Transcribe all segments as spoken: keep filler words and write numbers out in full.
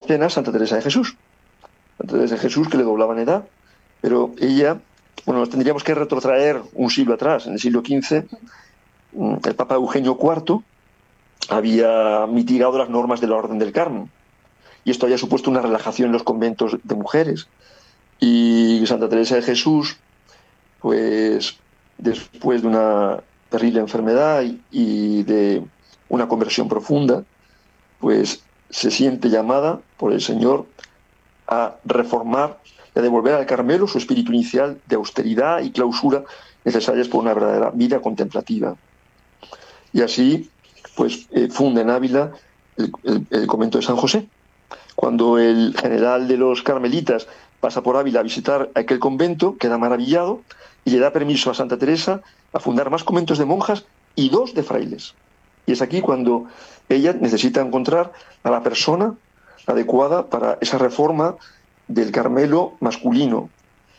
escena Santa Teresa de Jesús. Santa Teresa de Jesús, que le doblaba en edad, pero ella, bueno, nos tendríamos que retrotraer un siglo atrás, en el siglo quince, el Papa Eugenio cuarto había mitigado las normas de la Orden del Carmen, y esto había supuesto una relajación en los conventos de mujeres. Y Santa Teresa de Jesús, pues después de una terrible enfermedad y, y de una conversión profunda, pues se siente llamada por el Señor a reformar y a devolver al Carmelo su espíritu inicial de austeridad y clausura necesarias por una verdadera vida contemplativa. Y así, pues, eh, funda en Ávila el, el, el convento de San José. Cuando el general de los carmelitas pasa por Ávila a visitar aquel convento, queda maravillado y le da permiso a Santa Teresa a fundar más conventos de monjas y dos de frailes. Y es aquí cuando ella necesita encontrar a la persona adecuada para esa reforma del Carmelo masculino.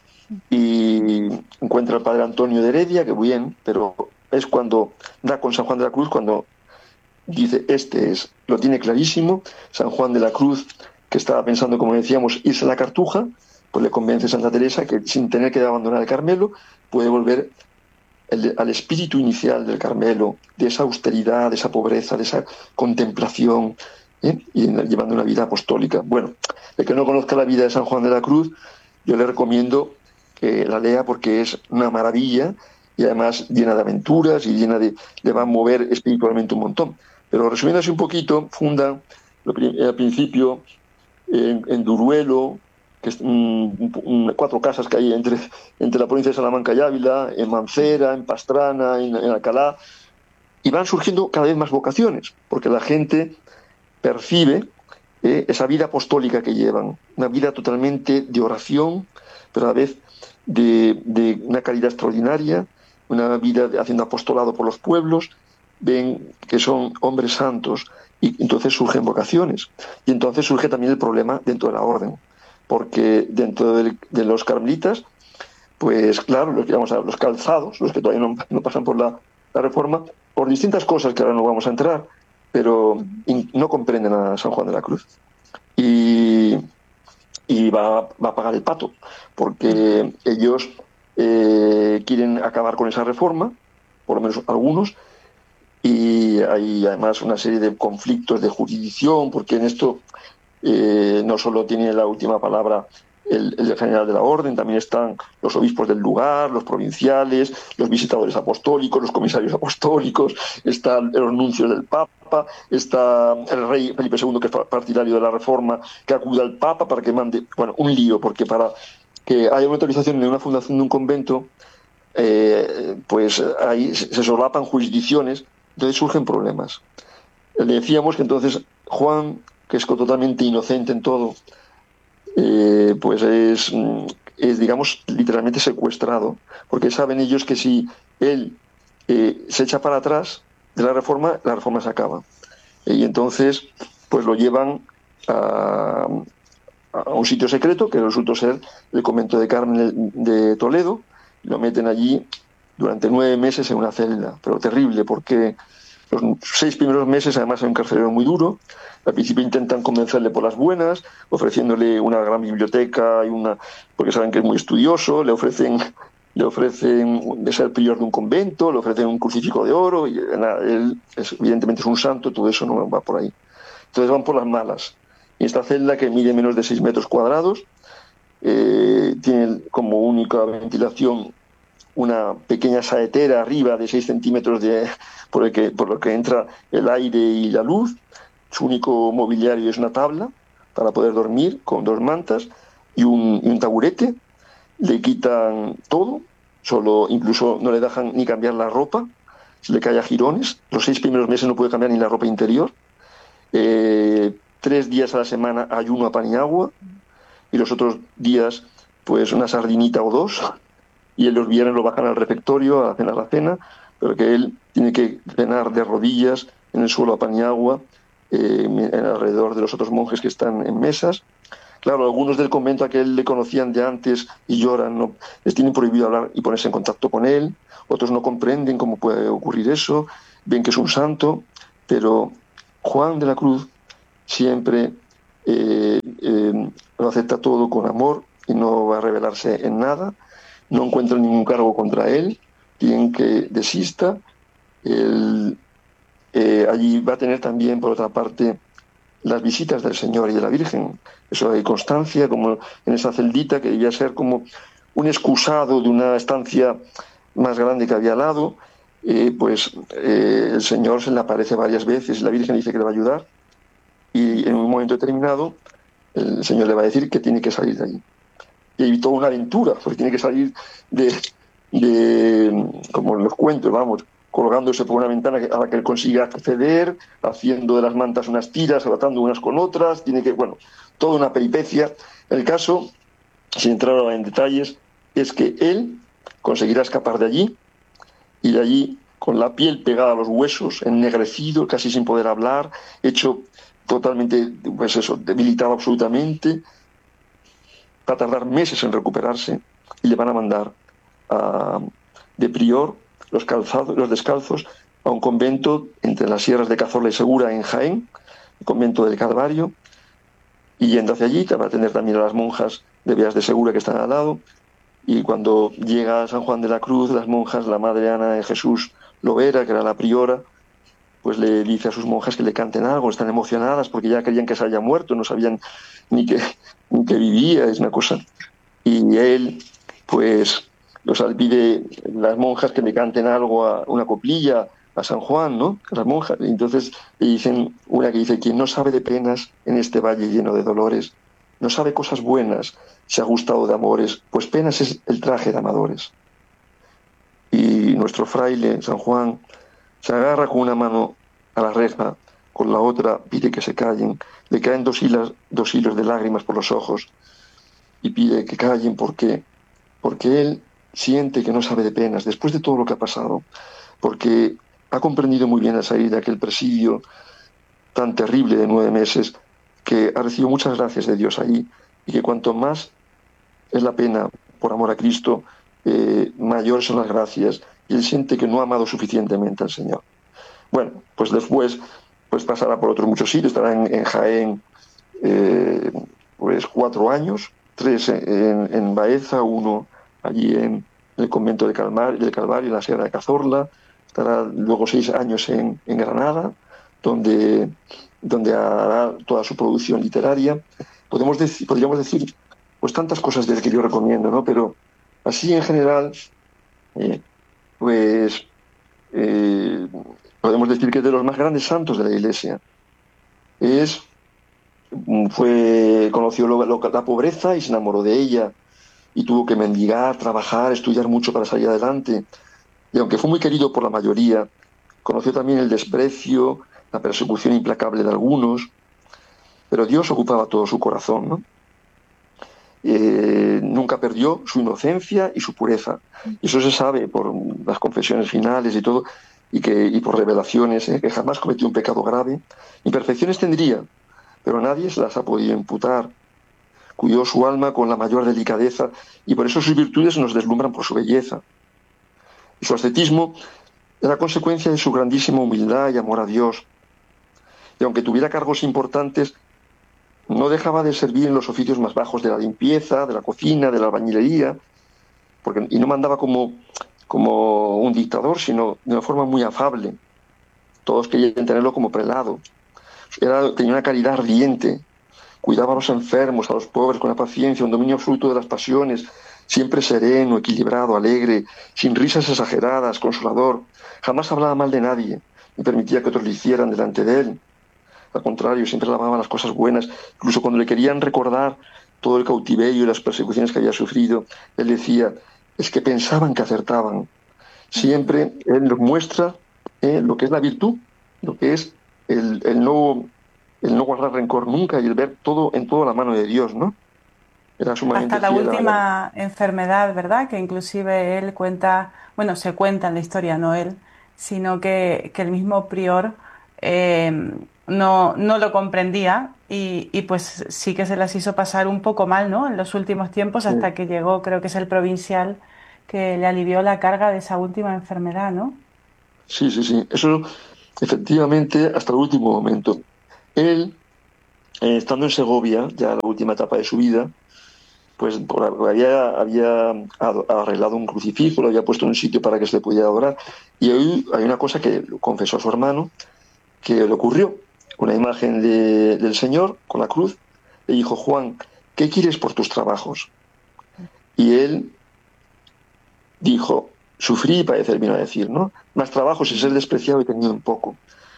Y encuentra al padre Antonio de Heredia, que bien, pero es cuando da con San Juan de la Cruz, cuando dice, este es, lo tiene clarísimo. San Juan de la Cruz, que estaba pensando, como decíamos, irse a la Cartuja, pues le convence a Santa Teresa que sin tener que abandonar el Carmelo, puede volver el, al espíritu inicial del Carmelo, de esa austeridad, de esa pobreza, de esa contemplación, ¿eh? Y llevando una vida apostólica. Bueno, el que no conozca la vida de San Juan de la Cruz, yo le recomiendo que la lea porque es una maravilla y además llena de aventuras y llena de, le va a mover espiritualmente un montón. Pero resumiendo así un poquito, funda al principio en, en Duruelo, que es un, un, cuatro casas que hay entre, entre la provincia de Salamanca y Ávila, en Mancera, en Pastrana, en, en Alcalá, y van surgiendo cada vez más vocaciones, porque la gente percibe eh, esa vida apostólica que llevan, una vida totalmente de oración, pero a la vez de, de una caridad extraordinaria, una vida de, haciendo apostolado por los pueblos, ven que son hombres santos, y entonces surgen vocaciones. Y entonces surge también el problema dentro de la orden, porque dentro de, de los carmelitas, pues claro, los, digamos, los calzados, los que todavía no, no pasan por la, la reforma, por distintas cosas que ahora no vamos a entrar, pero in, no comprenden a San Juan de la Cruz. Y, y va, va a pagar el pato, porque ellos eh, quieren acabar con esa reforma, por lo menos algunos, y hay además una serie de conflictos de jurisdicción, porque en esto eh, no solo tiene la última palabra el, el general de la orden, también están los obispos del lugar, los provinciales, los visitadores apostólicos, los comisarios apostólicos, están los nuncios del Papa, está el rey Felipe segundo, que es partidario de la reforma, que acude al Papa para que mande, bueno, un lío, porque para que haya una autorización de una fundación de un convento, eh, pues ahí se solapan jurisdicciones, entonces surgen problemas. Le decíamos que entonces Juan, que es totalmente inocente en todo, eh, pues es, es, digamos, literalmente secuestrado, porque saben ellos que si él eh, se echa para atrás de la reforma, la reforma se acaba. Y entonces, pues lo llevan a, a un sitio secreto, que resultó ser el convento de Carmen de Toledo, y lo meten allí durante nueve meses en una celda, pero terrible, porque los seis primeros meses además hay un carcelero muy duro. Al principio intentan convencerle por las buenas, ofreciéndole una gran biblioteca y una, porque saben que es muy estudioso, le ofrecen le ofrecen de ser prior de un convento, le ofrecen un crucifijo de oro, y nada, él es, evidentemente es un santo, todo eso no va por ahí. Entonces van por las malas. Y esta celda, que mide menos de seis metros cuadrados, eh, tiene como única ventilación una pequeña saetera arriba de seis centímetros de, por, el que, por lo que entra el aire y la luz. Su único mobiliario es una tabla para poder dormir con dos mantas y un, y un taburete. Le quitan todo, solo incluso no le dejan ni cambiar la ropa, se le cae a jirones. Los seis primeros meses no puede cambiar ni la ropa interior. Eh, tres días a la semana ayuno a pan y agua, y los otros días pues una sardinita o dos, y los viernes lo bajan al refectorio a cenar la cena, pero que él tiene que cenar de rodillas en el suelo a pan y agua, eh, alrededor de los otros monjes que están en mesas. Claro, algunos del convento a que él le conocían de antes y lloran, no, les tienen prohibido hablar y ponerse en contacto con él. Otros no comprenden cómo puede ocurrir eso, ven que es un santo, pero Juan de la Cruz siempre eh, eh, lo acepta todo con amor y no va a rebelarse en nada, no encuentra ningún cargo contra él, piden que desista. Él, eh, allí va a tener también, por otra parte, las visitas del Señor y de la Virgen. Eso hay constancia, como en esa celdita que debía ser como un excusado de una estancia más grande que había al lado, eh, pues eh, el Señor se le aparece varias veces y la Virgen dice que le va a ayudar y en un momento determinado el Señor le va a decir que tiene que salir de allí. Y hay toda una aventura, porque tiene que salir de, de como los cuentos, vamos, colgándose por una ventana a la que él consiga acceder, haciendo de las mantas unas tiras, atando unas con otras, tiene que, bueno, toda una peripecia. El caso, sin entrar ahora en detalles, es que él conseguirá escapar de allí y de allí con la piel pegada a los huesos, ennegrecido, casi sin poder hablar, hecho totalmente, pues eso, debilitado absolutamente, va a tardar meses en recuperarse y le van a mandar a, de prior los, calzados, los descalzos a un convento entre las sierras de Cazorla y Segura en Jaén, el convento del Calvario, y yendo hacia allí va a tener también a las monjas de Beas de Segura que están al lado, y cuando llega a San Juan de la Cruz, las monjas, la madre Ana de Jesús Lovera, que era la priora, pues le dice a sus monjas que le canten algo, están emocionadas porque ya creían que se había muerto, no sabían ni que, ni que vivía, es una cosa. Y él, pues, los pide las monjas que le canten algo, a una coplilla a San Juan, ¿no? Las monjas. Y entonces le dicen, una que dice, quien no sabe de penas en este valle lleno de dolores, no sabe cosas buenas, se ha gustado de amores, pues penas es el traje de amadores. Y nuestro fraile, San Juan, se agarra con una mano a la reja, con la otra pide que se callen, le caen dos hilos, dos hilos de lágrimas por los ojos y pide que callen porque, porque él siente que no sabe de penas después de todo lo que ha pasado, porque ha comprendido muy bien al salir de aquel presidio tan terrible de nueve meses, que ha recibido muchas gracias de Dios ahí y que cuanto más es la pena por amor a Cristo, eh, mayores son las gracias y él siente que no ha amado suficientemente al Señor. Bueno, pues después pues pasará por otros muchos sitios, estará en, en Jaén eh, pues cuatro años, tres en, en Baeza, uno allí en el convento de Calmar, del Calvario, en la Sierra de Cazorla, estará luego seis años en, en Granada, donde, donde hará toda su producción literaria. Podemos decir, podríamos decir pues tantas cosas de él que yo recomiendo, ¿no? Pero así en general, eh, pues eh, podemos decir que es de los más grandes santos de la Iglesia. Es fue, conoció lo, lo, la pobreza y se enamoró de ella y tuvo que mendigar, trabajar, estudiar mucho para salir adelante. Y aunque fue muy querido por la mayoría, conoció también el desprecio, la persecución implacable de algunos, pero Dios ocupaba todo su corazón, ¿no? Eh, nunca perdió su inocencia y su pureza. Y eso se sabe por las confesiones finales y todo, y, que, y por revelaciones, ¿eh? Que jamás cometió un pecado grave. Imperfecciones tendría, pero nadie se las ha podido imputar. Cuidó su alma con la mayor delicadeza y por eso sus virtudes nos deslumbran por su belleza. Y su ascetismo era consecuencia de su grandísima humildad y amor a Dios. Y aunque tuviera cargos importantes, no dejaba de servir en los oficios más bajos de la limpieza, de la cocina, de la albañilería, porque, y no mandaba como, como un dictador, sino de una forma muy afable. Todos querían tenerlo como prelado. Era, tenía una caridad ardiente, cuidaba a los enfermos, a los pobres con la paciencia, un dominio absoluto de las pasiones, siempre sereno, equilibrado, alegre, sin risas exageradas, consolador. Jamás hablaba mal de nadie, ni permitía que otros lo hicieran delante de él. Al contrario, siempre alababa las cosas buenas. Incluso cuando le querían recordar todo el cautiverio y las persecuciones que había sufrido, él decía, es que pensaban que acertaban. Siempre él nos muestra eh, lo que es la virtud, lo que es el, el no... el no guardar rencor nunca y el ver todo en toda la mano de Dios, ¿no? Era sumamente Hasta la fiel a la... última enfermedad, ¿verdad? Que inclusive él cuenta, bueno, se cuenta en la historia, no él, sino que, que el mismo prior eh, no, no lo comprendía y, y pues sí que se las hizo pasar un poco mal, ¿no? En los últimos tiempos, hasta que llegó, creo que es el provincial, que le alivió la carga de esa última enfermedad, ¿no? Sí, sí, sí. Eso efectivamente hasta el último momento. Él eh, estando en Segovia, ya la última etapa de su vida, pues por, había, había arreglado un crucifijo, lo había puesto en un sitio para que se le pudiera adorar. Y hoy hay una cosa que confesó a su hermano, que le ocurrió. Una imagen de, del Señor con la cruz. Le dijo: Juan, ¿qué quieres por tus trabajos? Y él dijo: sufrí y padecer, vino a decir, ¿no? Más trabajos y ser despreciado y tenido en poco.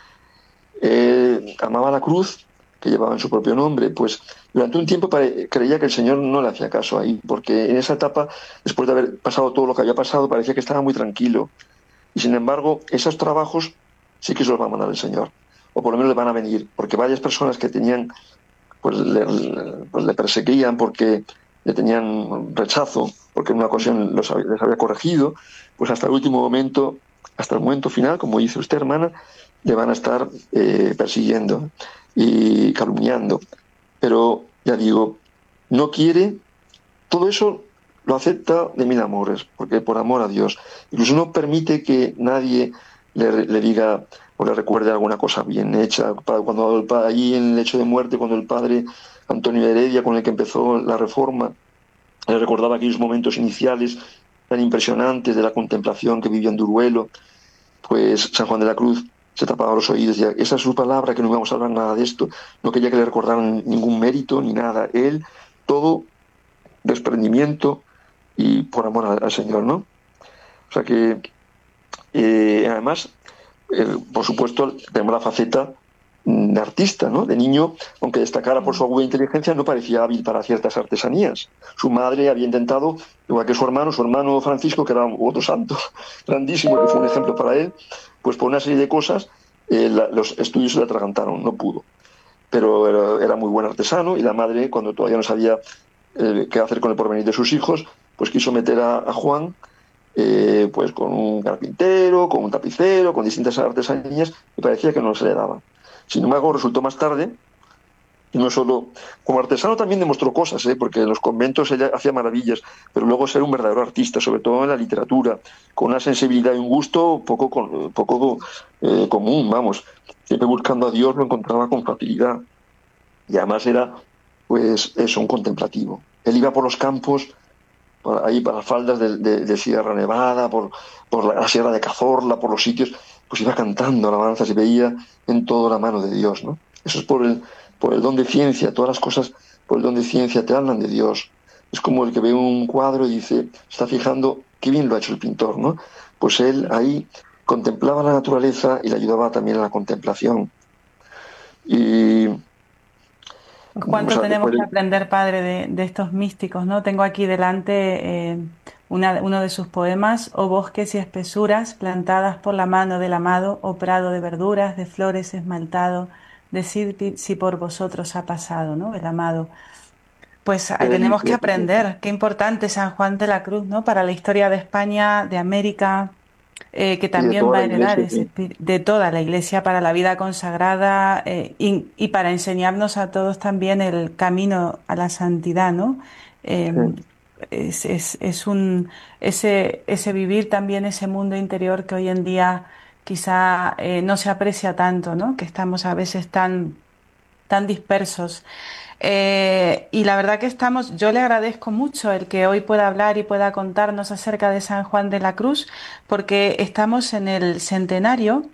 Eh, amaba la cruz, que llevaba en su propio nombre, pues durante un tiempo creía que el Señor no le hacía caso ahí, porque en esa etapa, después de haber pasado todo lo que había pasado, parecía que estaba muy tranquilo. Y sin embargo, esos trabajos sí que se los va a mandar el Señor, o por lo menos le van a venir, porque varias personas que tenían, pues le, pues le perseguían porque le tenían rechazo, porque en una ocasión los había, les había corregido, pues hasta el último momento, hasta el momento final, como dice usted, hermana, le van a estar eh, persiguiendo y calumniando. Pero, ya digo, no quiere, todo eso lo acepta de mil amores, porque por amor a Dios. Incluso no permite que nadie le, le diga o le recuerde alguna cosa bien hecha. Cuando el, allí en el lecho de muerte, cuando el padre Antonio Heredia, con el que empezó la reforma, le recordaba aquellos momentos iniciales tan impresionantes de la contemplación que vivía en Duruelo, pues San Juan de la Cruz se tapaba los oídos y decía: esa es su palabra, que no íbamos a hablar nada de esto. No quería que le recordaran ningún mérito ni nada. Él, todo desprendimiento y por amor al, al Señor, ¿no? O sea que, eh, además, eh, por supuesto, tenemos la faceta de artista, ¿no? De niño, aunque destacara por su aguda inteligencia, no parecía hábil para ciertas artesanías. Su madre había intentado, igual que su hermano, su hermano Francisco, que era otro santo grandísimo, que fue un ejemplo para él, pues por una serie de cosas eh, la, los estudios se le atragantaron, no pudo. Pero era, era muy buen artesano, y la madre, cuando todavía no sabía eh, qué hacer con el porvenir de sus hijos, pues quiso meter a, a Juan eh, pues con un carpintero, con un tapicero, con distintas artesanías, y parecía que no se le daba. Sin embargo, resultó más tarde, y no solo como artesano también demostró cosas, ¿eh? Porque en los conventos ella hacía maravillas, pero luego ser un verdadero artista, sobre todo en la literatura, con una sensibilidad y un gusto poco, poco eh, común, vamos, siempre buscando a Dios lo encontraba con facilidad, y además era, pues eso, un contemplativo. Él iba por los campos, por ahí para las faldas de, de, de Sierra Nevada, por, por la, la Sierra de Cazorla, por los sitios, pues iba cantando alabanzas y veía en todo la mano de Dios, ¿no? Eso es por el, por el don de ciencia. Todas las cosas por el don de ciencia te hablan de Dios. Es como el que ve un cuadro y dice, está fijando qué bien lo ha hecho el pintor, ¿no? Pues él ahí contemplaba la naturaleza y le ayudaba también a la contemplación. Y ¿cuánto o sea, tenemos después, que aprender, padre, de, de estos místicos, ¿no? Tengo aquí delante eh, una, uno de sus poemas: oh bosques y espesuras plantadas por la mano del amado, oh prado de verduras, de flores esmaltado, decid si por vosotros ha pasado, ¿no? El amado. Pues eh, él tenemos que dice, aprender. Qué importante San Juan de la Cruz, ¿no? Para la historia de España, de América, eh, que y de también toda va la a heredar iglesia, ese sí, espíritu de toda la Iglesia para la vida consagrada, eh, y, y para enseñarnos a todos también el camino a la santidad, ¿no? Eh, sí. es, es, es un, ese, ese vivir también ese mundo interior que hoy en día quizá eh, no se aprecia tanto, ¿no? Que estamos a veces tan, tan dispersos. Eh, y la verdad que estamos, yo le agradezco mucho el que hoy pueda hablar y pueda contarnos acerca de San Juan de la Cruz, porque estamos en el centenario.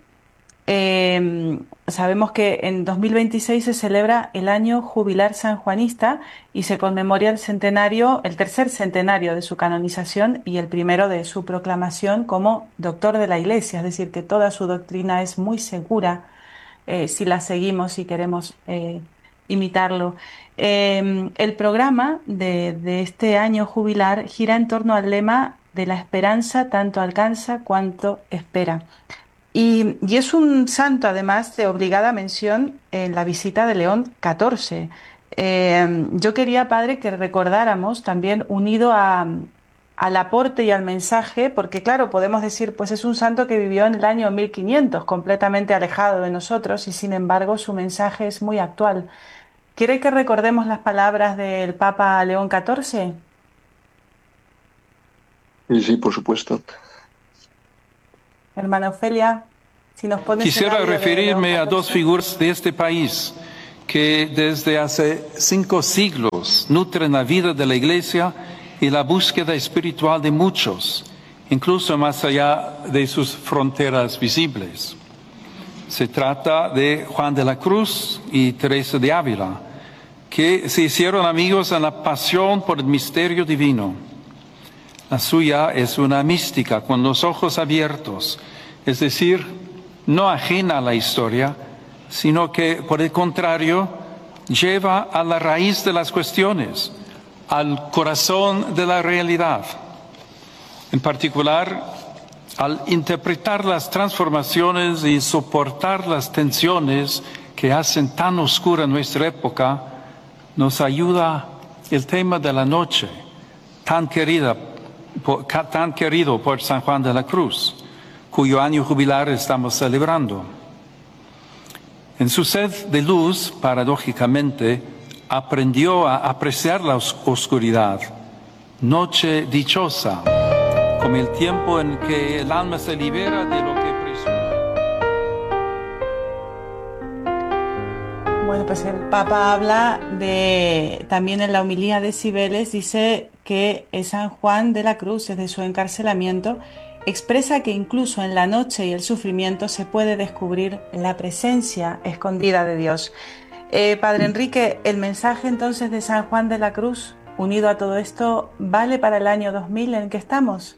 Eh, sabemos que en dos mil veintiséis se celebra el año jubilar sanjuanista y se conmemora el centenario, el tercer centenario de su canonización y el primero de su proclamación como doctor de la Iglesia, es decir, que toda su doctrina es muy segura eh, si la seguimos y queremos eh, imitarlo. Eh, el programa de, de este año jubilar gira en torno al lema de la esperanza tanto alcanza cuanto espera. Y, y es un santo, además, de obligada mención en la visita de León catorce. Eh, yo quería, padre, que recordáramos también, unido a, al aporte y al mensaje, porque claro, podemos decir, pues es un santo que vivió en el año mil quinientos, completamente alejado de nosotros, y sin embargo su mensaje es muy actual. ¿Quiere que recordemos las palabras del Papa León catorce? Sí, sí, por supuesto. Hermana Ofelia, si nos pones el Quisiera audio de León referirme a dos catorce. figuras de este país que desde hace cinco siglos nutren la vida de la Iglesia y la búsqueda espiritual de muchos, incluso más allá de sus fronteras visibles. Se trata de Juan de la Cruz y Teresa de Ávila, que se hicieron amigos en la pasión por el misterio divino. La suya es una mística con los ojos abiertos, es decir, no ajena a la historia, sino que, por el contrario, lleva a la raíz de las cuestiones, al corazón de la realidad. En particular, al interpretar las transformaciones y soportar las tensiones que hacen tan oscura nuestra época, nos ayuda el tema de la noche, tan querida, por, tan querido por San Juan de la Cruz, cuyo año jubilar estamos celebrando. En su sed de luz, paradójicamente, aprendió a apreciar la os- oscuridad, noche dichosa, como el tiempo en que el alma se libera de lo que presume. Bueno, pues el Papa habla de, también en la homilía de Cibeles, dice que San Juan de la Cruz, desde su encarcelamiento, expresa que incluso en la noche y el sufrimiento se puede descubrir la presencia escondida de Dios. Eh, Padre Enrique, el mensaje entonces de San Juan de la Cruz, unido a todo esto, ¿vale para el año dos mil en que estamos?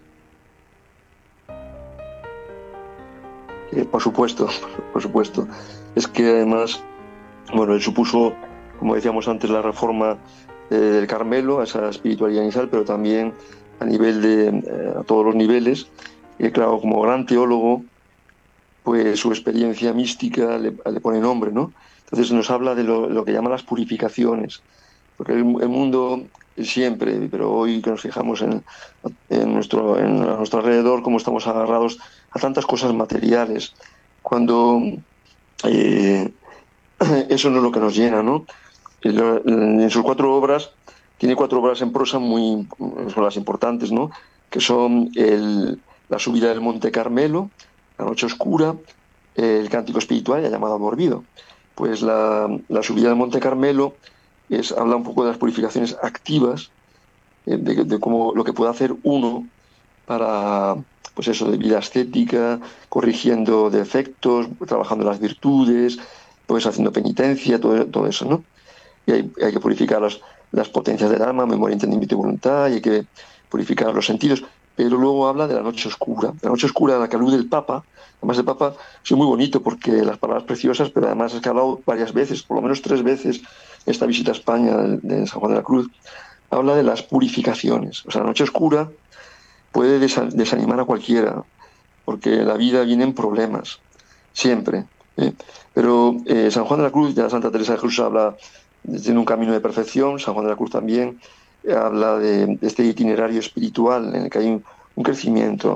Eh, por supuesto, por supuesto. Es que además, bueno, él supuso, como decíamos antes, la reforma eh, del Carmelo, a esa espiritualidad inicial, pero también a nivel de, eh, a todos los niveles. Y claro, como gran teólogo, pues su experiencia mística le, le pone nombre, ¿no? Entonces nos habla de lo, lo que llaman las purificaciones, porque el, el mundo siempre, pero hoy que nos fijamos en, en, nuestro, en a nuestro alrededor, cómo estamos agarrados a tantas cosas materiales, cuando eh, eso no es lo que nos llena, ¿no? En sus cuatro obras, tiene cuatro obras en prosa muy, son las importantes, ¿no? Que son el, la subida del Monte Carmelo, la noche oscura, el cántico espiritual, ya llamado Amor Vivo. Pues la, la subida del Monte Carmelo es, habla un poco de las purificaciones activas, eh, de, de cómo lo que puede hacer uno para, pues eso, de vida ascética, corrigiendo defectos, trabajando las virtudes, pues haciendo penitencia, todo, todo eso, ¿no? Y hay, hay que purificar las, las potencias del alma, memoria, entendimiento y voluntad, y hay que purificar los sentidos. Pero luego habla de la noche oscura, la noche oscura a la que alude el Papa. Además el Papa es muy bonito porque las palabras preciosas, pero además es que ha hablado varias veces, por lo menos tres veces, esta visita a España de San Juan de la Cruz, habla de las purificaciones. O sea, la noche oscura puede desanimar a cualquiera, porque la vida viene en problemas, siempre. ¿eh? Pero eh, San Juan de la Cruz, ya Santa Teresa de Jesús habla de un camino de perfección, San Juan de la Cruz también eh, habla de, de este itinerario espiritual en el que hay un, un crecimiento.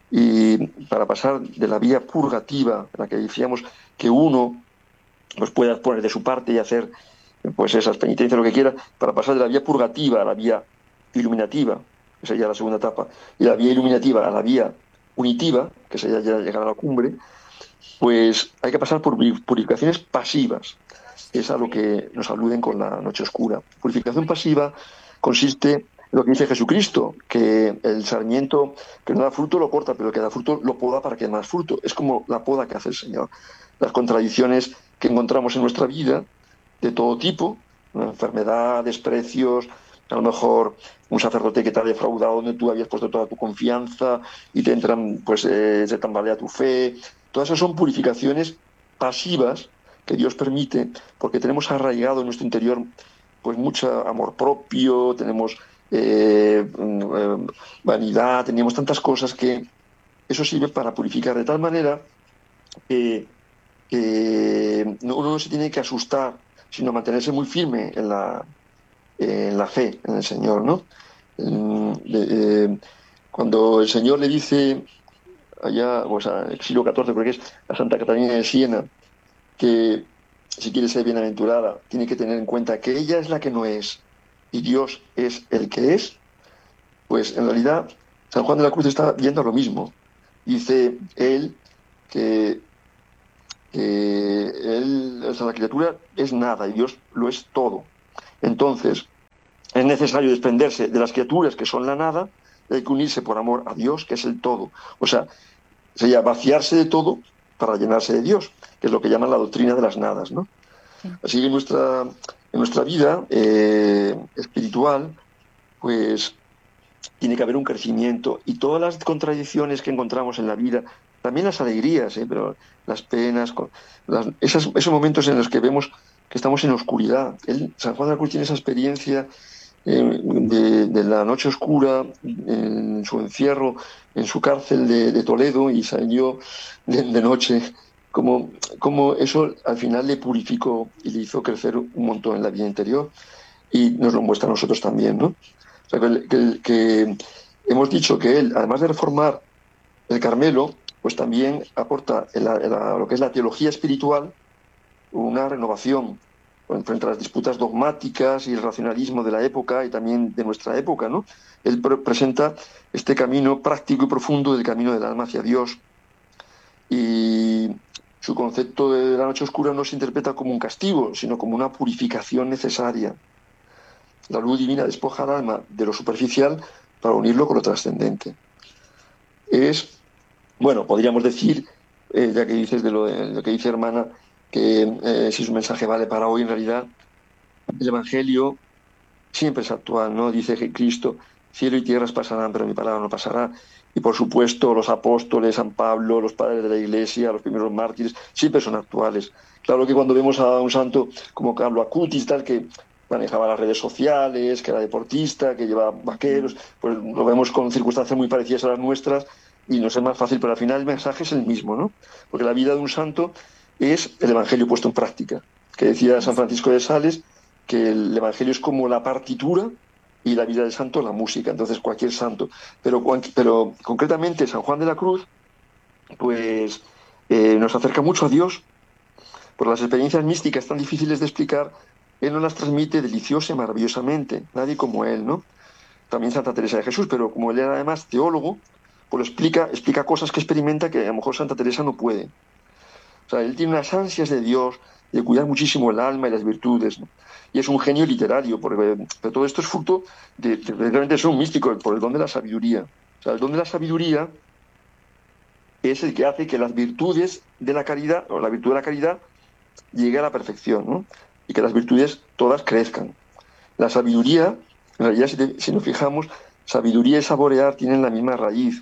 Y para pasar de la vía purgativa, en la que decíamos que uno pues, pueda poner de su parte y hacer pues esas penitencias, lo que quiera, para pasar de la vía purgativa a la vía iluminativa, que sería la segunda etapa, y la vía iluminativa a la vía unitiva, que sería ya llegar a la cumbre, pues hay que pasar por purificaciones pasivas. Es a lo que nos aluden con la noche oscura. Purificación pasiva consiste en lo que dice Jesucristo, que el sarmiento que no da fruto lo corta, pero el que da fruto lo poda para que dé más fruto. Es como la poda que hace el Señor. Las contradicciones que encontramos en nuestra vida, de todo tipo, ¿no? Enfermedad, desprecios, a lo mejor un sacerdote que te ha defraudado donde tú habías puesto toda tu confianza y te entran, pues eh, se tambalea tu fe. Todas esas son purificaciones pasivas que Dios permite, porque tenemos arraigado en nuestro interior pues mucho amor propio, tenemos eh, eh, vanidad, tenemos tantas cosas que eso sirve para purificar de tal manera que, que uno no se tiene que asustar, sino mantenerse muy firme en la, en la fe, en el Señor, ¿no? Eh, eh, cuando el Señor le dice allá, o sea, el siglo catorce, creo que es a Santa Catalina de Siena, que si quiere ser bienaventurada, tiene que tener en cuenta que ella es la que no es y Dios es el que es, pues en realidad San Juan de la Cruz está viendo lo mismo. Dice él que que él, o sea, la criatura es nada y Dios lo es todo. Entonces, es necesario desprenderse de las criaturas que son la nada, y hay que unirse por amor a Dios, que es el todo. O sea, sería vaciarse de todo para llenarse de Dios, que es lo que llaman la doctrina de las nadas, ¿no? Sí. Así que en nuestra, en nuestra vida eh, espiritual, pues tiene que haber un crecimiento y todas las contradicciones que encontramos en la vida, también las alegrías, ¿eh? Pero las penas, las, esas, esos momentos en los que vemos que estamos en oscuridad. Él, San Juan de la Cruz tiene esa experiencia eh, de, de la noche oscura, en su encierro, en su cárcel de, de Toledo, y salió de, de noche, como, como eso al final le purificó y le hizo crecer un montón en la vida interior, y nos lo muestra a nosotros también, ¿no? O sea, que, que, que hemos dicho que él, además de reformar el Carmelo, pues también aporta en la, en la, lo que es la teología espiritual una renovación frente a las disputas dogmáticas y el racionalismo de la época y también de nuestra época, ¿no? Él pre presenta este camino práctico y profundo del camino del alma hacia Dios, y su concepto de la noche oscura no se interpreta como un castigo, sino como una purificación necesaria. La luz divina despoja al alma de lo superficial para unirlo con lo trascendente. Es, bueno, podríamos decir, eh, ya que dices de lo, de lo que dice hermana, que eh, si su mensaje vale para hoy, en realidad el Evangelio siempre es actual, ¿no? Dice que Cristo, cielo y tierras pasarán, pero mi palabra no pasará. Y por supuesto los apóstoles, San Pablo, los padres de la Iglesia, los primeros mártires, siempre son actuales. Claro que cuando vemos a un santo como Carlo Acutis, tal, que manejaba las redes sociales, que era deportista, que llevaba vaqueros, pues lo vemos con circunstancias muy parecidas a las nuestras y nos es más fácil, pero al final el mensaje es el mismo, ¿no? Porque la vida de un santo es el Evangelio puesto en práctica. Que decía San Francisco de Sales que el Evangelio es como la partitura y la vida del santo la música, entonces cualquier santo. Pero, pero concretamente San Juan de la Cruz, pues eh, nos acerca mucho a Dios, por las experiencias místicas tan difíciles de explicar. Él nos las transmite deliciosa y maravillosamente, nadie como él, ¿no? También Santa Teresa de Jesús, pero como él era además teólogo, pues lo explica, explica cosas que experimenta que a lo mejor Santa Teresa no puede. O sea, él tiene unas ansias de Dios, de cuidar muchísimo el alma y las virtudes, ¿no? Y es un genio literario, porque pero todo esto es fruto de, de, de realmente ser un místico, por el don de la sabiduría. O sea, el don de la sabiduría es el que hace que las virtudes de la caridad, o la virtud de la caridad, llegue a la perfección, ¿no? Y que las virtudes todas crezcan. La sabiduría, en realidad, si, te, si nos fijamos, sabiduría y saborear tienen la misma raíz.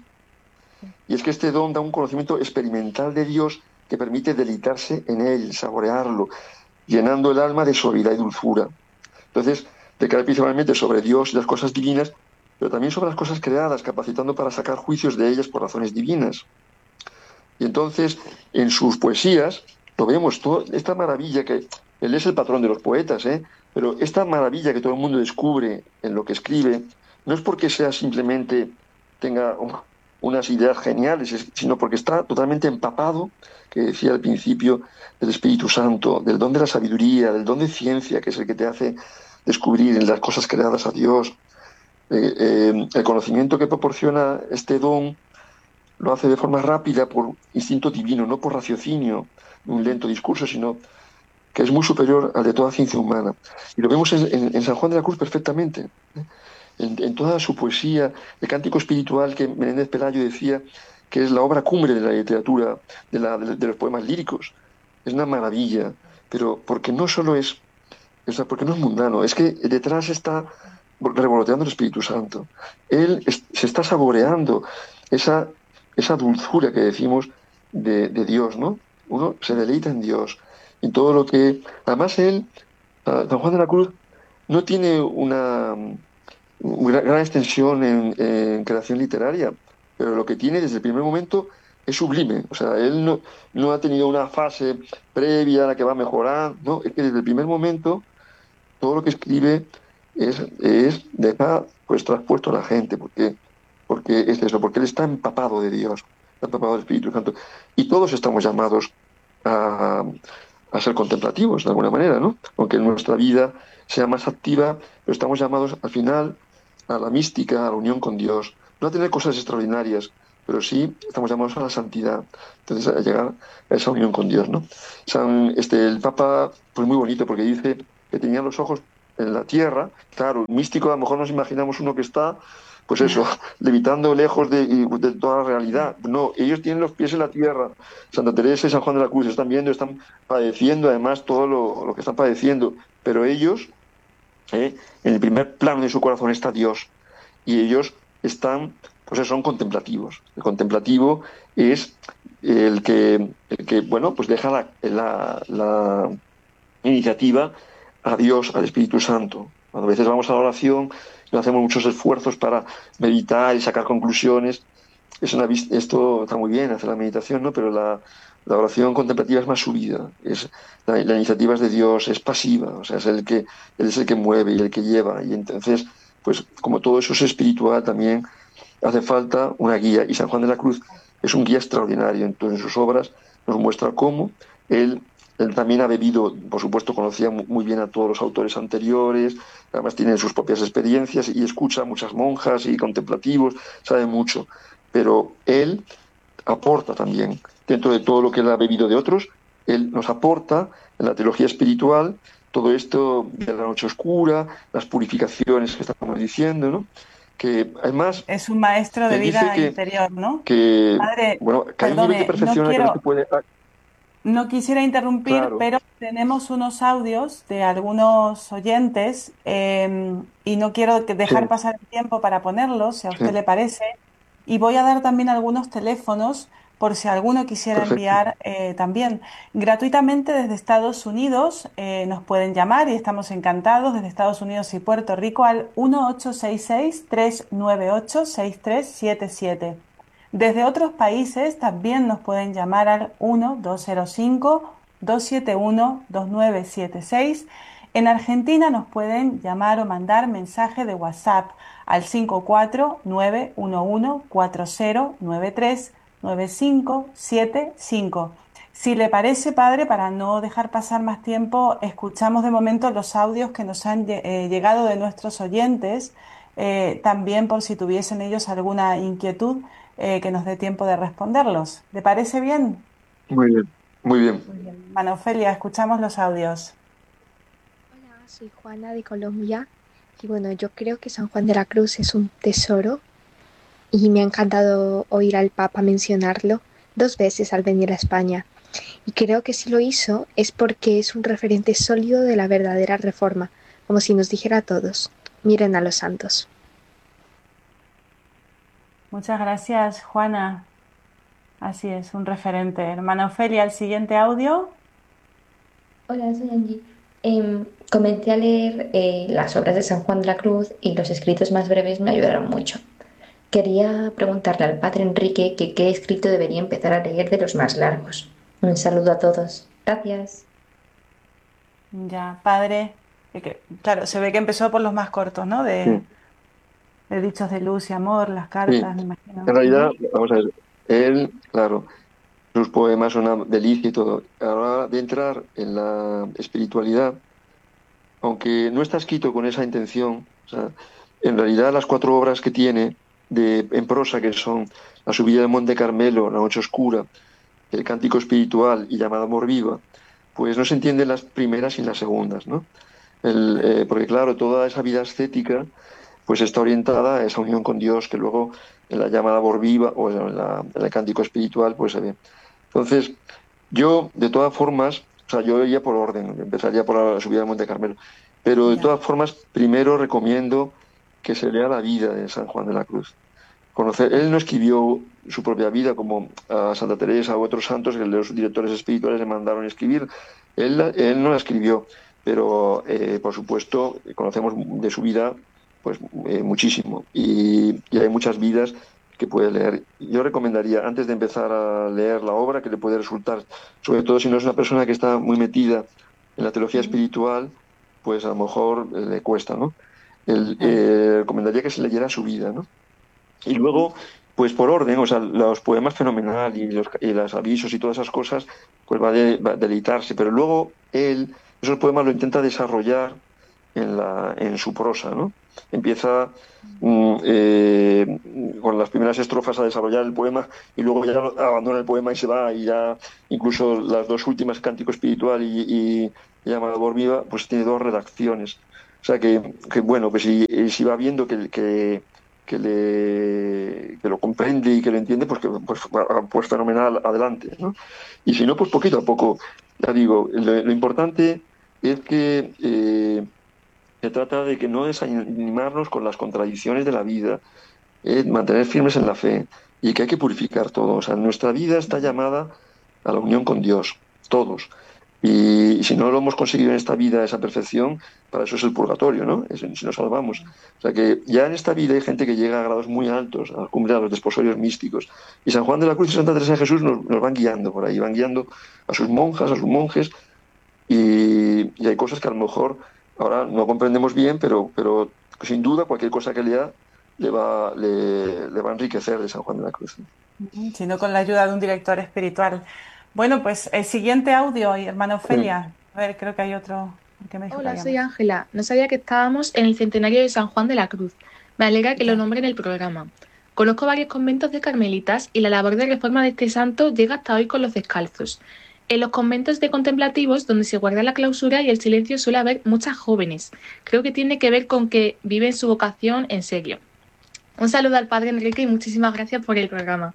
Y es que este don da un conocimiento experimental de Dios que permite deleitarse en él, saborearlo, llenando el alma de suavidad y dulzura. Entonces, recae principalmente sobre Dios y las cosas divinas, pero también sobre las cosas creadas, capacitando para sacar juicios de ellas por razones divinas. Y entonces, en sus poesías, lo vemos, toda esta maravilla que... Él es el patrón de los poetas, ¿eh? Pero esta maravilla que todo el mundo descubre en lo que escribe, no es porque sea simplemente, tenga unas ideas geniales, sino porque está totalmente empapado, que decía al principio, del Espíritu Santo, del don de la sabiduría, del don de ciencia, que es el que te hace descubrir en las cosas creadas a Dios. Eh, eh, el conocimiento que proporciona este don lo hace de forma rápida por instinto divino, no por raciocinio, un lento discurso, sino que es muy superior al de toda ciencia humana. Y lo vemos en, en, en San Juan de la Cruz perfectamente, ¿eh? en, en toda su poesía, el cántico espiritual que Menéndez Pelayo decía que es la obra cumbre de la literatura, de, la, de, de los poemas líricos. Es una maravilla, pero porque no solo es, o sea, porque no es mundano, es que detrás está revoloteando el Espíritu Santo. Él es, se está saboreando esa, esa dulzura que decimos de, de Dios, ¿no? Uno se deleita en Dios. Y todo lo que... Además él, San Juan de la Cruz, no tiene una, una gran extensión en, en creación literaria, pero lo que tiene desde el primer momento es sublime. O sea, él no, no ha tenido una fase previa a la que va a mejorar, no, es que desde el primer momento todo lo que escribe es, es dejar pues traspuesto a la gente, porque, porque es eso, porque él está empapado de Dios, está empapado del Espíritu Santo. Y todos estamos llamados a... a ser contemplativos de alguna manera, ¿no? Aunque nuestra vida sea más activa, pero estamos llamados al final a la mística, a la unión con Dios, no a tener cosas extraordinarias, pero sí estamos llamados a la santidad, entonces a llegar a esa unión con Dios, ¿no? San, este, el Papa, pues muy bonito, porque dice que tenía los ojos en la tierra. Claro, místico, a lo mejor nos imaginamos uno que está, pues eso, levitando lejos de, de toda la realidad. No, ellos tienen los pies en la tierra. Santa Teresa y San Juan de la Cruz están viendo, están padeciendo además todo lo, lo que están padeciendo, pero ellos, eh, en el primer plano de su corazón está Dios, y ellos están, pues eso, son contemplativos. El contemplativo es el que, el que bueno, pues deja la, la, la iniciativa a Dios, al Espíritu Santo. Cuando a veces vamos a la oración, no hacemos muchos esfuerzos para meditar y sacar conclusiones. Es una, esto está muy bien, hacer la meditación, ¿no? Pero la, la oración contemplativa es más subida. Es, la, la iniciativa es de Dios, es pasiva, o sea, es el que, él es el que mueve y el que lleva. Y entonces, pues como todo eso es espiritual, también hace falta una guía. Y San Juan de la Cruz es un guía extraordinario. Entonces, en sus obras nos muestra cómo él Él también ha bebido, por supuesto, conocía muy bien a todos los autores anteriores, además tiene sus propias experiencias y escucha a muchas monjas y contemplativos, sabe mucho. Pero él aporta también, dentro de todo lo que él ha bebido de otros, él nos aporta en la teología espiritual todo esto de la noche oscura, las purificaciones que estamos diciendo, ¿no? Que además Es un maestro de él dice vida que, interior, ¿no? que Padre, bueno, que hay un nivel de perdone, no perfección en el que no se quiero, puede... ah, no quisiera interrumpir, claro, pero tenemos unos audios de algunos oyentes eh, y no quiero que sí, dejar pasar el tiempo para ponerlos, si a usted sí, le parece. Y voy a dar también algunos teléfonos por si alguno quisiera perfecto. enviar eh, también gratuitamente desde Estados Unidos. Eh, nos pueden llamar y estamos encantados desde Estados Unidos y Puerto Rico al uno ocho seis seis, tres nueve ocho, seis tres siete siete. Desde otros países también nos pueden llamar al uno dos cero cinco, dos siete uno, dos nueve siete seis. En Argentina nos pueden llamar o mandar mensaje de WhatsApp al cinco cuatro nueve uno uno cuatro cero nueve tres nueve cinco siete cinco. Si le parece, padre, para no dejar pasar más tiempo, escuchamos de momento los audios que nos han eh, llegado de nuestros oyentes, eh, también por si tuviesen ellos alguna inquietud, eh, que nos dé tiempo de responderlos. ¿Le parece bien? Muy bien, muy bien. Muy bien. Mana Ofelia, escuchamos los audios. Hola, soy Juana de Colombia y bueno, yo creo que San Juan de la Cruz es un tesoro y me ha encantado oír al Papa mencionarlo dos veces al venir a España. Y creo que si lo hizo es porque es un referente sólido de la verdadera reforma, como si nos dijera a todos, miren a los santos. Muchas gracias, Juana. Así es, un referente. Hermana Ofelia, el siguiente audio. Hola, soy Angie. Em, comencé a leer eh, las obras de San Juan de la Cruz y los escritos más breves me ayudaron mucho. Quería preguntarle al padre Enrique que qué escrito debería empezar a leer de los más largos. Un saludo a todos. Gracias. Ya, padre. eh, que- Claro, se ve que empezó por los más cortos, ¿no? De, Sí, de Dichos de Luz y Amor, las sí. cartas, me imagino. En realidad, Ujú. vamos a ver, él, claro, sus poemas son una delicia y todo. Ahora de entrar en la espiritualidad, aunque no está escrito con esa intención, o sea, en realidad las cuatro obras que tiene de, en prosa, que son La subida del Monte Carmelo, La noche oscura, El cántico espiritual y Llamada amor viva, pues no se entienden las primeras sin las segundas, ¿no? El, Ya, eh, porque claro, toda esa vida ascética pues está orientada a esa unión con Dios que luego en la llamada amor viva o en, la, en el cántico espiritual pues se ve. Entonces, yo, de todas formas, o sea, yo iría por orden, empezaría por la subida del Monte Carmelo, pero de ya, todas formas, primero recomiendo que se lea la vida de San Juan de la Cruz. Conocer, ya, él no escribió su propia vida como a Santa Teresa u otros santos que los directores espirituales le mandaron a escribir. Él, él no la escribió, pero eh, por supuesto conocemos de su vida pues eh, muchísimo y, y hay muchas vidas que puede leer. Yo recomendaría, antes de empezar a leer la obra, que le puede resultar, sobre todo si no es una persona que está muy metida en la teología ujú, espiritual, pues a lo mejor eh, le cuesta, ¿no? El, claro, eh, recomendaría que se leyera su vida, ¿no? Y ujú, luego, pues por orden, o sea, los poemas fenomenal y los, y los avisos y todas esas cosas, pues va, de, va a deleitarse. Pero luego él, esos poemas lo intenta desarrollar en, la, en su prosa, ¿no? Empieza mm, eh, con las primeras estrofas a desarrollar el poema y luego ya abandona el poema y se va, y ya incluso las dos últimas, Cántico Espiritual y, y, y Amador Viva, pues tiene dos redacciones. O sea que, que bueno, pues si, si va viendo que, que, que, le, que lo comprende y que lo entiende, pues, que, pues, pues fenomenal, adelante, ¿no? Y si no, pues poquito a poco, ya digo, lo, lo importante es que eh, se trata de que no desanimarnos con las contradicciones de la vida, eh, mantener firmes en la fe y que hay que purificar todo. O sea, nuestra vida está llamada a la unión con Dios, todos. Y, y si no lo hemos conseguido en esta vida, esa perfección, para eso es el purgatorio, ¿no? Es, si nos salvamos. O sea que ya en esta vida hay gente que llega a grados muy altos, a la cumbre de los desposorios místicos. Y San Juan de la Cruz y Santa Teresa de Jesús nos, nos van guiando por ahí, van guiando a sus monjas, a sus monjes, y, y hay cosas que a lo mejor ahora no comprendemos bien, pero, pero sin duda cualquier cosa que lea le va, le, le va a enriquecer de San Juan de la Cruz. Sino con la ayuda de un director espiritual. Bueno, pues el siguiente audio, hermana Sí. Ofelia. A ver, creo que hay otro que me dijo que Hola, había soy más. Ángela. No sabía que estábamos en el centenario de San Juan de la Cruz. Me alegra que lo Ya. nombre en el programa. Conozco varios conventos de carmelitas y la labor de reforma de este santo llega hasta hoy con los descalzos. En los conventos de contemplativos, donde se guarda la clausura y el silencio, suele haber muchas jóvenes. Creo que tiene que ver con que viven su vocación en serio. Un saludo al padre Enrique y muchísimas gracias por el programa.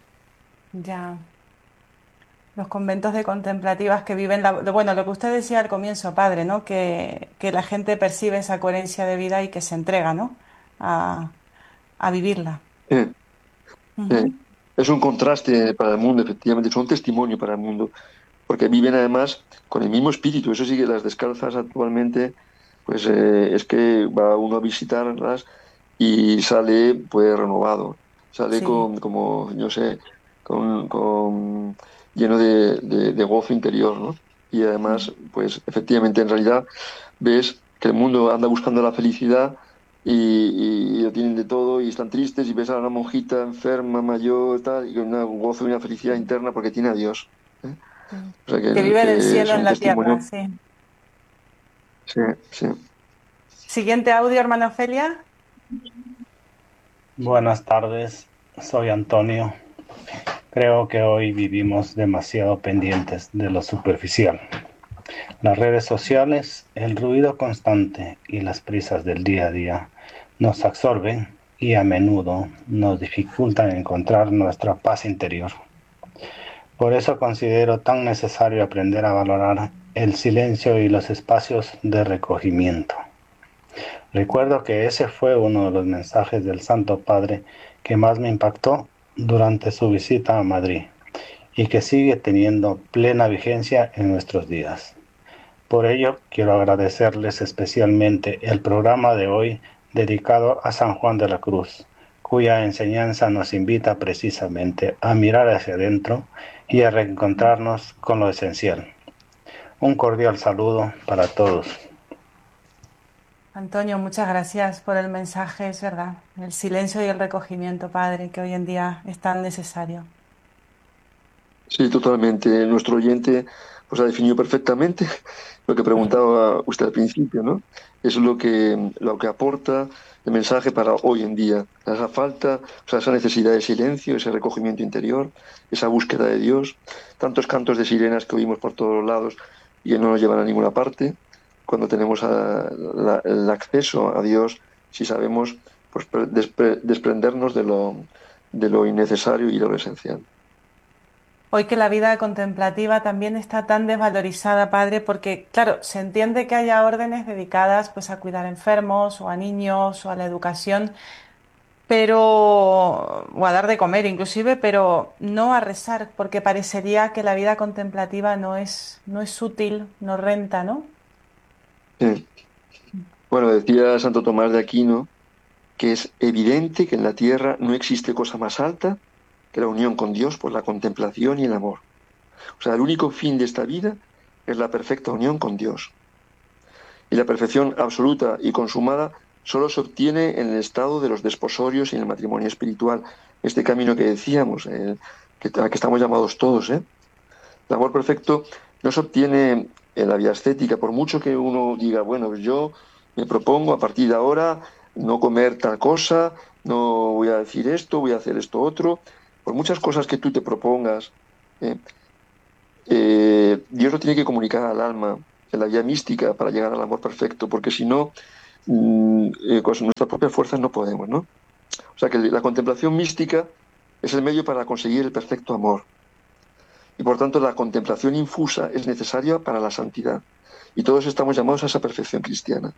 Ya. Los conventos de contemplativas que viven, la, bueno, lo que usted decía al comienzo, padre, ¿no? Que, que la gente percibe esa coherencia de vida y que se entrega, ¿no? A, a vivirla. Eh, eh, Ujú. es un contraste para el mundo, efectivamente, es un testimonio para el mundo, porque viven además con el mismo espíritu. Eso sí, que las descalzas actualmente, pues eh, es que va uno a visitarlas y sale pues renovado, sale Sí. con, como, yo sé, con, con lleno de, de- de gozo interior, ¿no? Y Mm. además, pues efectivamente, en realidad ves que el mundo anda buscando la felicidad y, y- y lo tienen de todo y están tristes, y ves a una monjita enferma, mayor, tal, y con un gozo y una felicidad interna porque tiene a Dios, ¿eh? Sí. O sea que, Que el- viven el que es cielo en un la tierra, testimonio. sí. Sí, sí. Siguiente audio, hermana Ofelia. Buenas tardes, soy Antonio. Creo que hoy vivimos demasiado pendientes de lo superficial. Las redes sociales, el ruido constante y las prisas del día a día nos absorben y a menudo nos dificultan encontrar nuestra paz interior. Por eso considero tan necesario aprender a valorar el silencio y los espacios de recogimiento. Recuerdo que ese fue uno de los mensajes del Santo Padre que más me impactó durante su visita a Madrid y que sigue teniendo plena vigencia en nuestros días. Por ello, quiero agradecerles especialmente el programa de hoy dedicado a San Juan de la Cruz, cuya enseñanza nos invita precisamente a mirar hacia adentro y a reencontrarnos con lo esencial. Un cordial saludo para todos. Antonio, muchas gracias por el mensaje, es verdad. El silencio y el recogimiento, padre, que hoy en día es tan necesario. Sí, totalmente. Nuestro oyente pues ha definido perfectamente lo que preguntaba usted al principio, ¿no? Es lo que, lo que aporta el mensaje para hoy en día. Esa falta, o sea, esa necesidad de silencio, ese recogimiento interior, esa búsqueda de Dios, tantos cantos de sirenas que oímos por todos lados y que no nos llevan a ninguna parte. Cuando tenemos a- la- el acceso a Dios, si sabemos pues pre- despre- desprendernos de lo, de lo innecesario y de lo esencial. Hoy que la vida contemplativa también está tan desvalorizada, padre, porque, claro, se entiende que haya órdenes dedicadas pues a cuidar enfermos o a niños o a la educación, pero, o a dar de comer inclusive, pero no a rezar, porque parecería que la vida contemplativa no es, no es útil, no renta, ¿no? Sí. Bueno, decía Santo Tomás de Aquino que es evidente que en la tierra no existe cosa más alta que la unión con Dios por la contemplación y el amor. O sea, el único fin de esta vida es la perfecta unión con Dios. Y la perfección absoluta y consumada solo se obtiene en el estado de los desposorios y en el matrimonio espiritual. Este camino que decíamos, eh, que, al que estamos llamados todos, ¿eh? El amor perfecto no se obtiene en la vida ascética, por mucho que uno diga, bueno, yo me propongo a partir de ahora no comer tal cosa, no voy a decir esto, voy a hacer esto otro. Por muchas cosas que tú te propongas, ¿eh? Eh, Dios lo tiene que comunicar al alma en la vía mística para llegar al amor perfecto, porque si no, mm, eh, con nuestras propias fuerzas no podemos, ¿no? O sea que la contemplación mística es el medio para conseguir el perfecto amor. Y por tanto la contemplación infusa es necesaria para la santidad. Y todos estamos llamados a esa perfección cristiana.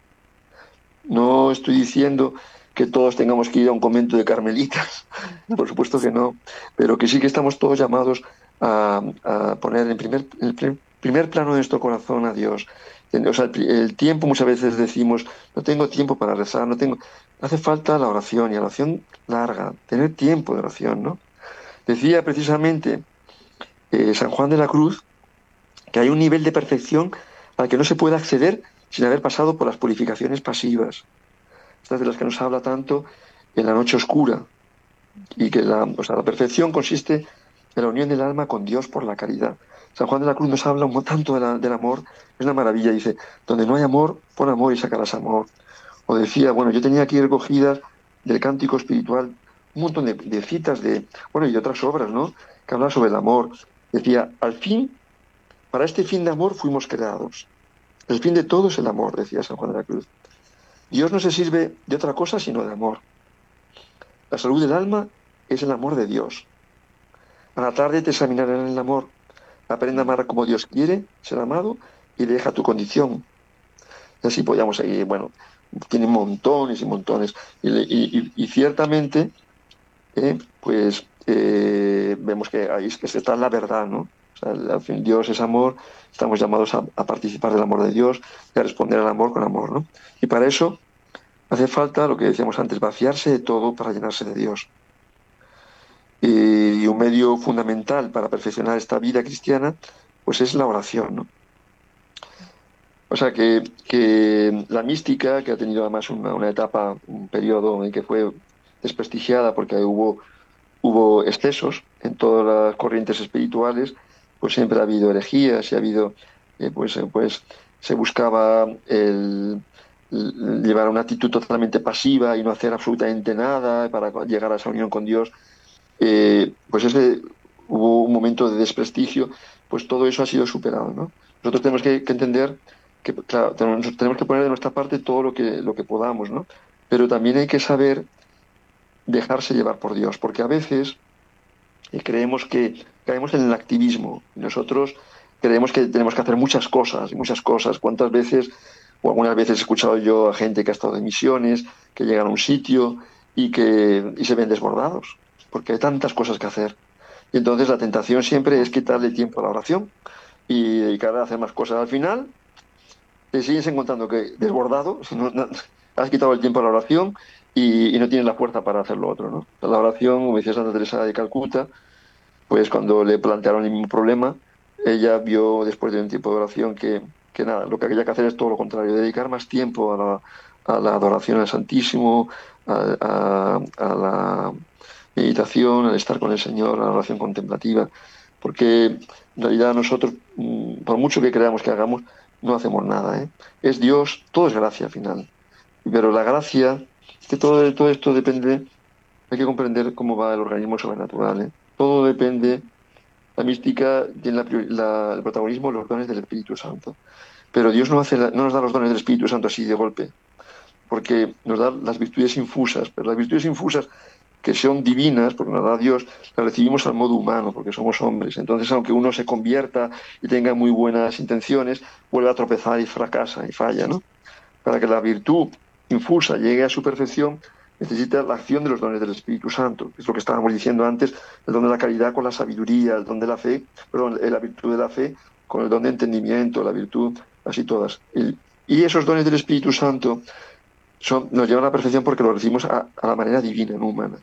No estoy diciendo que todos tengamos que ir a un convento de carmelitas, por supuesto que no, pero que sí que estamos todos llamados a, a poner en primer, en el primer plano de nuestro corazón a Dios. O sea, el, el tiempo, muchas veces decimos, no tengo tiempo para rezar, no tengo... Hace falta la oración, y la oración larga, tener tiempo de oración, ¿no? Decía precisamente eh, San Juan de la Cruz que hay un nivel de perfección al que no se puede acceder sin haber pasado por las purificaciones pasivas, estas de las que nos habla tanto en la noche oscura, y que la, o sea, la perfección consiste en la unión del alma con Dios por la caridad. San Juan de la Cruz nos habla un, tanto de la, del amor, es una maravilla, dice, donde no hay amor, pon amor y sacarás amor. O decía, bueno, yo tenía aquí recogidas del Cántico Espiritual un montón de, de citas de, bueno, y de otras obras, ¿no?, que hablan sobre el amor. Decía, al fin, para este fin de amor fuimos creados. El fin de todo es el amor, decía San Juan de la Cruz. Dios no se sirve de otra cosa sino de amor. La salud del alma es el amor de Dios. A la tarde te examinarán el amor. Aprende a amar como Dios quiere ser amado y deja tu condición. Y así podíamos seguir, bueno, tiene montones y montones. Y, y, y ciertamente, eh, pues eh, vemos que ahí es que está la verdad, ¿no? O sea, al fin, Dios es amor, estamos llamados a, a participar del amor de Dios y a responder al amor con amor, ¿no? Y para eso hace falta, lo que decíamos antes, vaciarse de todo para llenarse de Dios. Y un medio fundamental para perfeccionar esta vida cristiana, pues es la oración, ¿no? O sea que, que la mística, que ha tenido además una, una etapa, un periodo en que fue desprestigiada porque hubo, hubo excesos en todas las corrientes espirituales, pues siempre ha habido herejías y ha habido, eh, pues, eh, pues se buscaba el, el llevar una actitud totalmente pasiva y no hacer absolutamente nada para llegar a esa unión con Dios. Eh, pues ese hubo un momento de desprestigio, pues todo eso ha sido superado, ¿no? Nosotros tenemos que, que entender que, claro, tenemos, tenemos que poner de nuestra parte todo lo que, lo que podamos, ¿no? Pero también hay que saber dejarse llevar por Dios, porque a veces eh, creemos que caemos en el activismo. Nosotros creemos que tenemos que hacer muchas cosas, y muchas cosas. ¿Cuántas veces, o algunas veces he escuchado yo a gente que ha estado de misiones, que llegan a un sitio y que y se ven desbordados, porque hay tantas cosas que hacer? Y entonces la tentación siempre es quitarle tiempo a la oración y dedicar a hacer más cosas. Al final te sigues encontrando que desbordado, si no, no, has quitado el tiempo a la oración y, y no tienes la fuerza para hacer lo otro, ¿no? La oración, como decía Santa Teresa de Calcuta, pues cuando le plantearon el mismo problema, ella vio después de un tiempo de oración que, que nada, lo que había que hacer es todo lo contrario, dedicar más tiempo a la, a la adoración al Santísimo, a, a, a la meditación, al estar con el Señor, a la oración contemplativa, porque en realidad nosotros, por mucho que creamos que hagamos, no hacemos nada, ¿eh? Es Dios, todo es gracia al final. Pero la gracia, es que todo, todo esto depende, hay que comprender cómo va el organismo sobrenatural, ¿eh? Todo depende, la mística tiene la, la, el protagonismo de los dones del Espíritu Santo. Pero Dios no, hace la, no nos da los dones del Espíritu Santo así de golpe, porque nos da las virtudes infusas, pero las virtudes infusas que son divinas, porque nos da Dios, las recibimos al modo humano, porque somos hombres. Entonces, aunque uno se convierta y tenga muy buenas intenciones, vuelve a tropezar y fracasa y falla, ¿no? Para que la virtud infusa llegue a su perfección, necesita la acción de los dones del Espíritu Santo, que es lo que estábamos diciendo antes, el don de la caridad con la sabiduría, el don de la fe, perdón, la virtud de la fe con el don de entendimiento, la virtud, así todas. Y, y esos dones del Espíritu Santo son, nos llevan a la perfección porque los recibimos a, a la manera divina, no humana.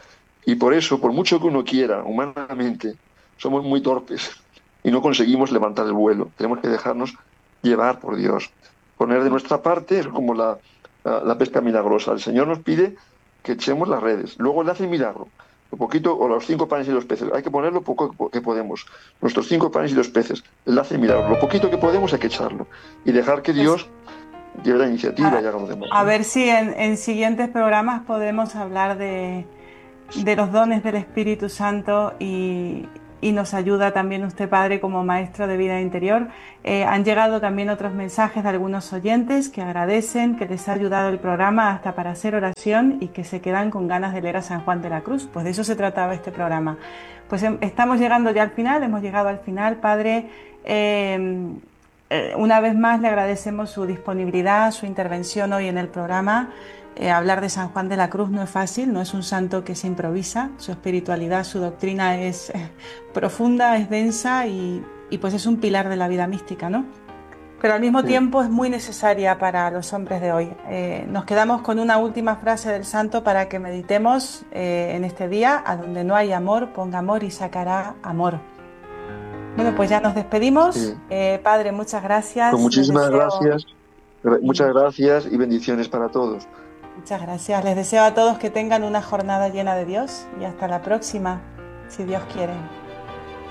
Y por eso, por mucho que uno quiera, humanamente, somos muy torpes y no conseguimos levantar el vuelo. Tenemos que dejarnos llevar por Dios. Poner de nuestra parte es como la, la, la pesca milagrosa. El Señor nos pide que echemos las redes. Luego Él hace el milagro. Lo poquito, o los cinco panes y los peces. Hay que poner lo poco que podemos. Nuestros cinco panes y los peces. Él hace el milagro. Lo poquito que podemos hay que echarlo. Y dejar que Dios lleve la iniciativa a, y haga lo demás. a ver si en, en siguientes programas podemos hablar de, de los dones del Espíritu Santo y, y nos ayuda también usted, Padre, como maestro de vida interior. Eh, han llegado también otros mensajes de algunos oyentes que agradecen, que les ha ayudado el programa hasta para hacer oración y que se quedan con ganas de leer a San Juan de la Cruz. Pues de eso se trataba este programa. Pues eh, estamos llegando ya al final, hemos llegado al final, Padre. Eh, eh, una vez más le agradecemos su disponibilidad, su intervención hoy en el programa. Eh, hablar de San Juan de la Cruz no es fácil, no es un santo que se improvisa, su espiritualidad, su doctrina es eh, profunda, es densa y, y pues es un pilar de la vida mística, ¿no? Pero al mismo Sí. tiempo es muy necesaria para los hombres de hoy. Eh, nos quedamos con una última frase del santo para que meditemos eh, en este día: a donde no hay amor, ponga amor y sacará amor. Bueno, pues ya nos despedimos. Sí. Eh, Padre, muchas gracias. Pues Les muchísimas deseo... gracias, gra- y- muchas gracias y bendiciones para todos. Muchas gracias. Les deseo a todos que tengan una jornada llena de Dios y hasta la próxima, si Dios quiere.